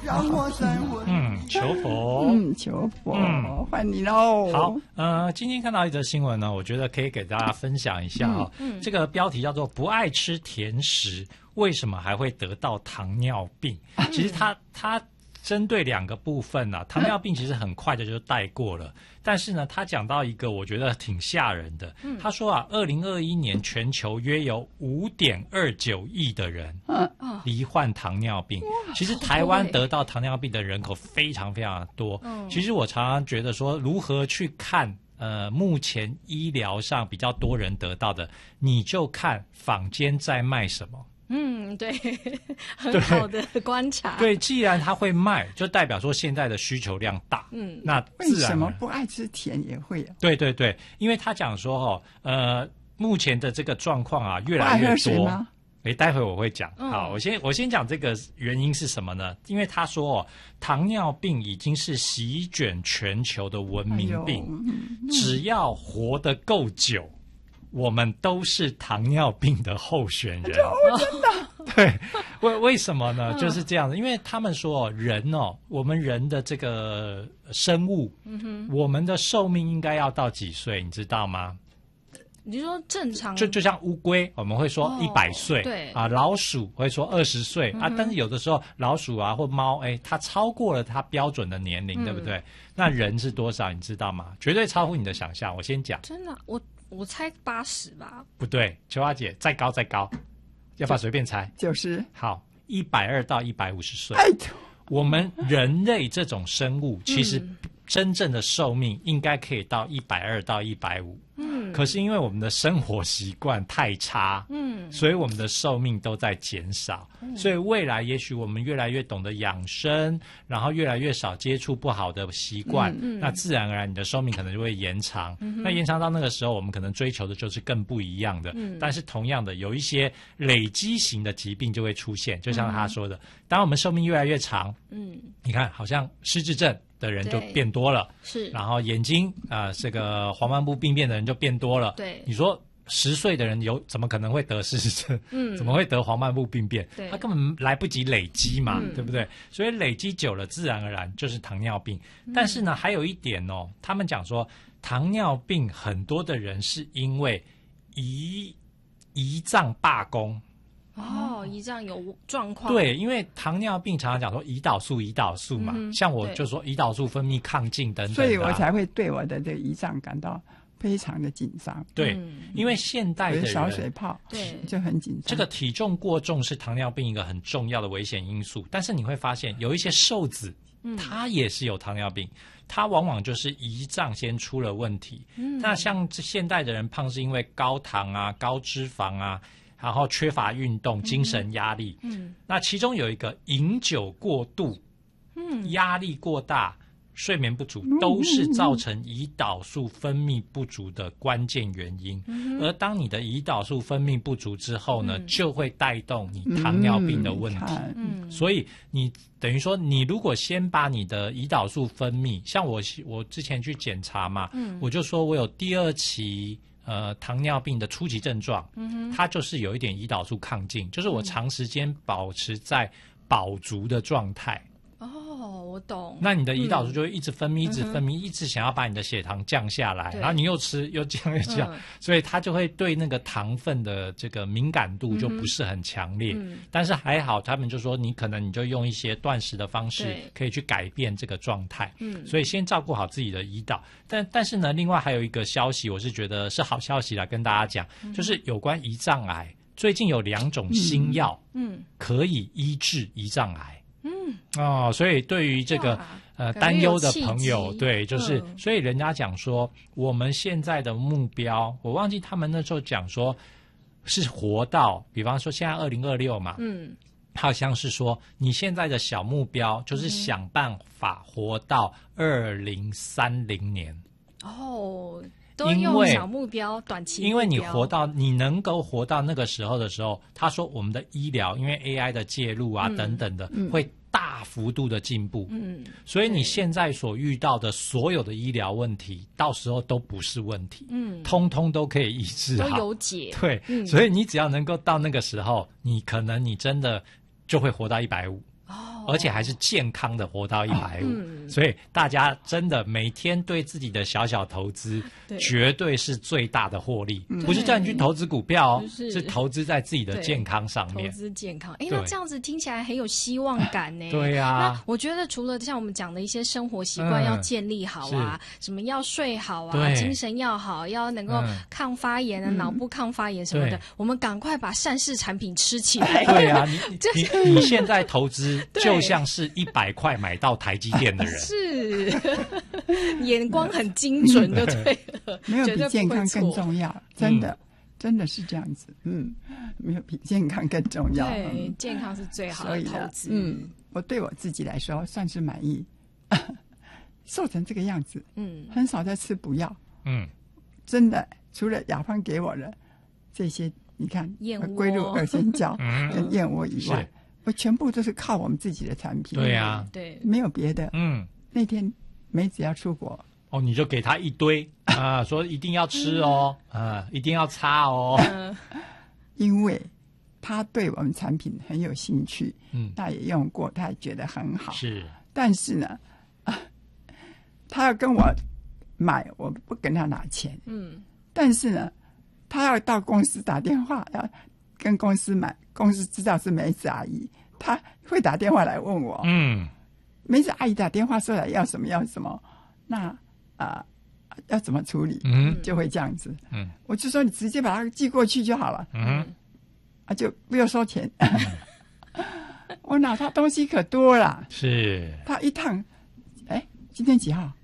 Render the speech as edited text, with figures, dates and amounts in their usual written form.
让我再问。 求佛。 求佛，换你喽。 好，今天看到一则新闻呢，我觉得可以给大家分享一下啊。这个标题叫做"不爱吃甜食，为什么还会得到糖尿病"。其实它针对2个部分啊，糖尿病其实很快的就带过了，但是呢，他讲到一个我觉得挺吓人的。他说啊，2021年全球约有5.29亿的人罹患糖尿病。其实台湾得到糖尿病的人口非常非常的多。其实我常常觉得说，如何去看目前医疗上比较多人得到的，你就看坊间在卖什么。 对，很好的观察。 对，既然它会卖，就代表说现在的需求量大。那自然为什么不爱吃甜也会啊？ 对，因为他讲说目前的这个状况啊越来越不爱喝水多。 吗？ 待会我会讲。好，我先讲这个原因是什么呢？因为他说糖尿病已经是席卷全球的文明病，只要活得够久，我们都是糖尿病的候选人。 真的？ 对，为什么呢？就是这样的，因为他们说我们人的这个生物，我们的寿命应该要到几岁，你知道吗？ 你说正常就像乌龟，我们会说100岁， 对啊，老鼠会说20岁啊，但是有的时候老鼠啊或猫，它超过了它标准的年龄，对不对？那人是多少，你知道吗？绝对超乎你的想象。我先讲， 真的，我猜80吧。 不对，秋花姐再高，要不要随便猜 ？90。 好，120到150岁。 哎， 我们人类这种生物，其实真正的寿命应该可以到120到150。可是因为我们的生活习惯太差，所以我们的寿命都在减少。所以未来也许我们越来越懂得养生，然后越来越少接触不好的习惯，那自然而然你的寿命可能就会延长。那延长到那个时候，我们可能追求的就是更不一样的。但是同样的，有一些累积型的疾病就会出现，就像他说的，当我们寿命越来越长，你看好像失智症的人就变多了， 是， 然后眼睛这个黄斑部病变的人就变多了。 对， 你说10岁的人怎么可能会得失智症？怎么会得黄斑部病变？他根本来不及累积嘛，对不对？所以累积久了，自然而然就是糖尿病。但是呢，还有一点他们讲说，糖尿病很多的人是因为胰脏罢工。 胰脏有状况。 对，因为糖尿病常常讲说胰岛素嘛，像我就说胰岛素分泌亢进等等所以我才会对我的这个胰脏感到非常的紧张。 对，因为现代的人小水泡， 对， 就很紧张。 这个体重过重是糖尿病一个很重要的危险因素，但是你会发现有一些瘦子，他也是有糖尿病，他往往就是胰脏先出了问题。那像现代的人胖是因为高糖啊、高脂肪啊，然后缺乏运动、精神压力。那其中有一个饮酒过度、压力过大、睡眠不足，都是造成胰岛素分泌不足的关键原因。而当你的胰岛素分泌不足之后呢，就会带动你糖尿病的问题。所以你等于说，你如果先把你的胰岛素分泌，像我之前去检查嘛，我就说我有第2期。糖尿病的初期症状，它就是有一点胰岛素亢进，就是我长时间保持在饱足的状态。 我懂。 那你的胰岛素就会一直分泌，一直分泌，一直想要把你的血糖降下来，然后你又吃又降又降，所以它就会对那个糖分的这个敏感度就不是很强烈。但是还好，他们就说你可能你就用一些断食的方式，可以去改变这个状态。所以先照顾好自己的胰岛。但是呢，另外还有一个消息，我是觉得是好消息来跟大家讲，就是有关胰脏癌，最近有2种新药，可以医治胰脏癌。所以对于这个担忧的朋友，对，就是所以人家讲说，我们现在的目标，我忘记他们那时候讲说是活到，比方说现在2026嘛，好像是说你现在的小目标就是想办法活到2030年。 都用小目标、短期目标， 因为你能够活到那个时候的时候，他说我们的医疗因为 AI 的介入啊等等的，会大幅度的进步。所以你现在所遇到的所有的医疗问题，到时候都不是问题，通通都可以医治好， 都有解。 对，所以你只要能够到那个时候，你真的就会活到150。 而且还是健康的活到150。所以大家真的每天对自己的小小投资，绝对是最大的获利。不是叫你去投资股票哦，是投资在自己的健康上面。 投资健康，那这样子听起来很有希望感呢。 对呀， 那我觉得除了像我们讲的一些生活习惯要建立好啊，什么要睡好啊，精神要好，要能够抗发炎啊，脑部抗发炎什么的，我们赶快把善事产品吃起来。 对啊，你现在投资就像是100块买到台积电的人， 是眼光很精准，就对了， 没有比健康更重要，真的。真的是这样子，没有比健康更重要。 对，健康是最好的投资。 我对我自己来说算是满意，瘦成这个样子，很少在吃补药，真的除了雅芳给我的这些，你看龟鹿二仙胶跟燕窝以外，我全部都是靠我们自己的产品。 对啊， 对， 没有别的。那天梅子要出国。 你就给他一堆说一定要吃哦，一定要擦哦， 因为他对我们产品很有兴趣，他也用过，他也觉得很好。 是， 但是呢，他要跟我买，我不跟他拿钱。但是呢，他要到公司打电话，要跟公司买，公司知道是梅子阿姨，他会打电话来问我。梅子阿姨打电话说来要什么要什么，那。要怎么处理？就会这样子。我就说你直接把它寄过去就好了。就不要收钱。我拿他东西可多了。 是。 他一趟，今天几号？